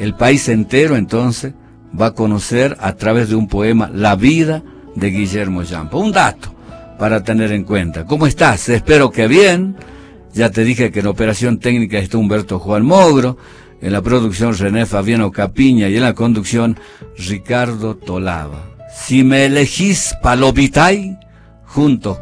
el país entero entonces va a conocer a través de un poema la vida de Guillermo Yampa. Un dato para tener en cuenta. ¿Cómo estás? Espero que bien. Ya te dije que en operación técnica está Humberto Juan Mogro, en la producción René Fabiano Capiña y en la conducción Ricardo Tolava. Si me elegís palopitay, juntos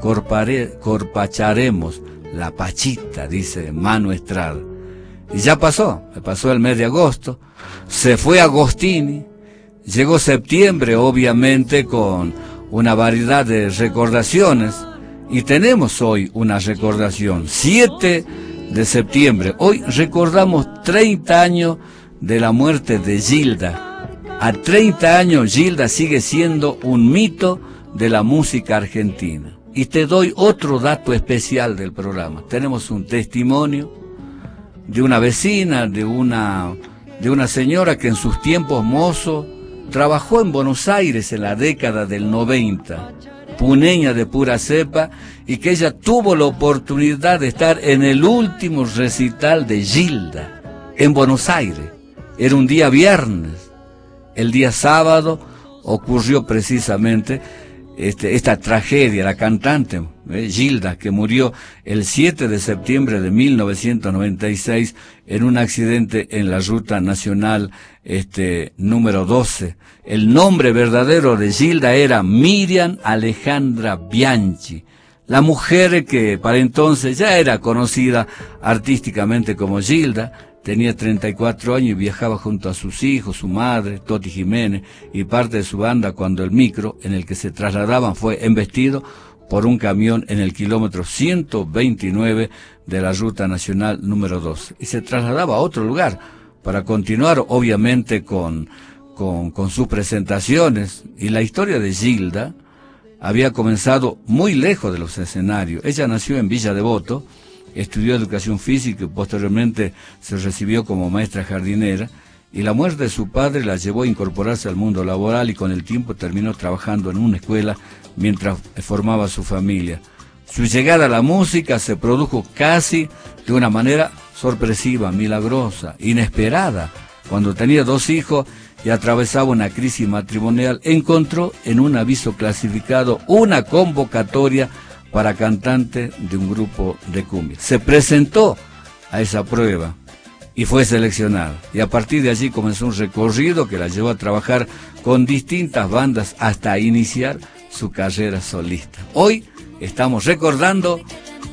corpacharemos la pachita, dice Manu Estrada. Y ya pasó el mes de agosto, se fue Agostini, llegó septiembre obviamente con una variedad de recordaciones, y tenemos hoy una recordación, 7 de septiembre, hoy recordamos 30 años de la muerte de Gilda. A 30 años Gilda sigue siendo un mito de la música argentina. Y te doy otro dato especial del programa. Tenemos un testimonio de una vecina, de una señora que en sus tiempos mozos trabajó en Buenos Aires en la década del 90, puneña de pura cepa, y que ella tuvo la oportunidad de estar en el último recital de Gilda en Buenos Aires. Era un día viernes. El día sábado ocurrió precisamente esta tragedia, la cantante Gilda, que murió el 7 de septiembre de 1996 en un accidente en la ruta nacional número 12. El nombre verdadero de Gilda era Miriam Alejandra Bianchi, la mujer que para entonces ya era conocida artísticamente como Gilda. Tenía 34 años y viajaba junto a sus hijos, su madre, Toti Jiménez, y parte de su banda cuando el micro en el que se trasladaban fue embestido por un camión en el kilómetro 129 de la ruta nacional número 12. Y se trasladaba a otro lugar para continuar, obviamente, con sus presentaciones. Y la historia de Gilda había comenzado muy lejos de los escenarios. Ella nació en Villa Devoto, estudió educación física y posteriormente se recibió como maestra jardinera, y la muerte de su padre la llevó a incorporarse al mundo laboral y con el tiempo terminó trabajando en una escuela mientras formaba su familia. Su llegada a la música se produjo casi de una manera sorpresiva, milagrosa, inesperada. Cuando tenía 2 hijos y atravesaba una crisis matrimonial, encontró en un aviso clasificado una convocatoria para cantante de un grupo de cumbia. Se presentó a esa prueba y fue seleccionada. Y a partir de allí comenzó un recorrido que la llevó a trabajar con distintas bandas hasta iniciar su carrera solista. Hoy estamos recordando